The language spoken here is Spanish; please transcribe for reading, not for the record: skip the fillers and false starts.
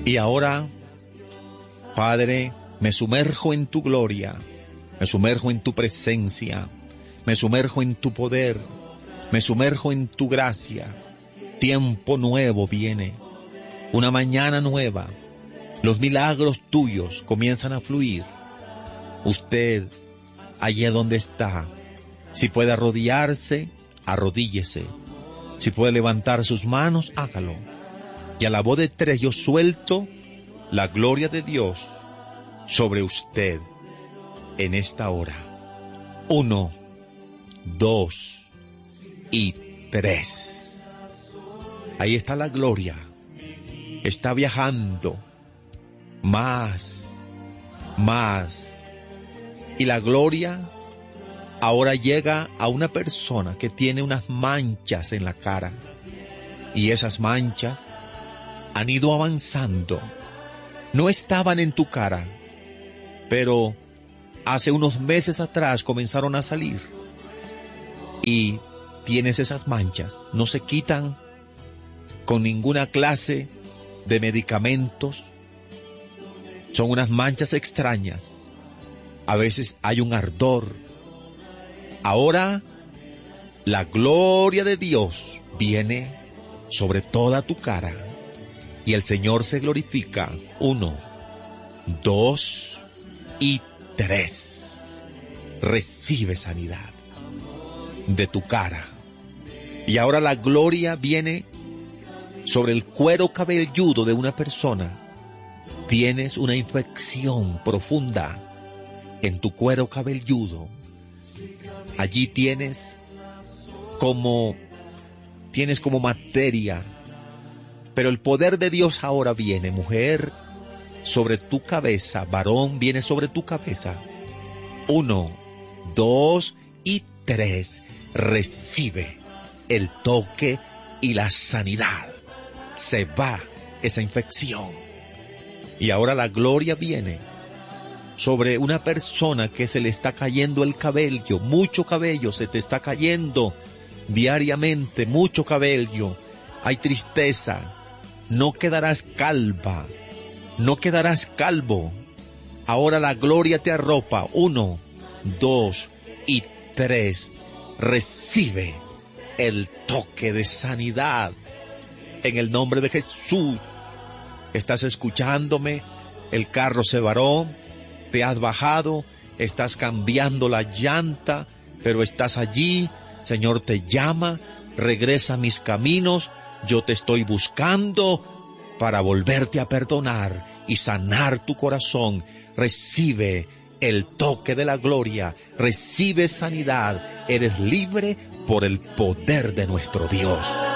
Y ahora, Padre, me sumerjo en tu gloria, me sumerjo en tu presencia, me sumerjo en tu poder, me sumerjo en tu gracia. Tiempo nuevo viene, una mañana nueva, los milagros tuyos comienzan a fluir. Usted, allí donde está, si puede arrodillarse, arrodíllese. Si puede levantar sus manos, hágalo. Y a la voz de 3 yo suelto la gloria de Dios sobre usted en esta hora. 1, 2 y 3. Ahí está la gloria. Está viajando. Más. Y la gloria ahora llega a una persona que tiene unas manchas en la cara. Y esas manchas han ido avanzando. No estaban en tu cara, pero hace unos meses atrás comenzaron a salir. Y tienes esas manchas. No se quitan con ninguna clase de medicamentos. Son unas manchas extrañas. A veces hay un ardor. Ahora la gloria de Dios viene sobre toda tu cara y el Señor se glorifica. 1, 2 y 3. Recibe sanidad de tu cara. Y ahora la gloria viene sobre el cuero cabelludo de una persona. Tienes una infección profunda en tu cuero cabelludo. Allí tienes como materia. Pero el poder de Dios ahora viene, mujer, sobre tu cabeza. Varón, viene sobre tu cabeza. 1, 2 y 3. Recibe el toque y la sanidad. Se va esa infección. Y ahora la gloria viene sobre una persona que se le está cayendo el cabello. Mucho cabello se te está cayendo diariamente, mucho cabello. Hay tristeza. No quedarás calva, no quedarás calvo. Ahora la gloria te arropa. 1, 2 y 3. Recibe el toque de sanidad en el nombre de Jesús. Estás escuchándome, el carro se varó, te has bajado, estás cambiando la llanta, pero estás allí. Señor te llama, regresa a mis caminos. Yo te estoy buscando para volverte a perdonar y sanar tu corazón. Recibe el toque de la gloria, recibe sanidad. Eres libre por el poder de nuestro Dios.